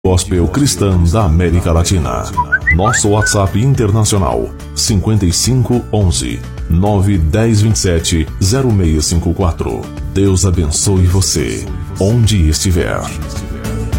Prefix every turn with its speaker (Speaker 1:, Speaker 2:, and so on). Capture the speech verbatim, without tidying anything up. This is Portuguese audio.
Speaker 1: Gospel Cristã da América Latina. Nosso WhatsApp internacional cinco cinco onze, nove um zero dois sete, zero seis cinco quatro. Deus abençoe você, onde estiver.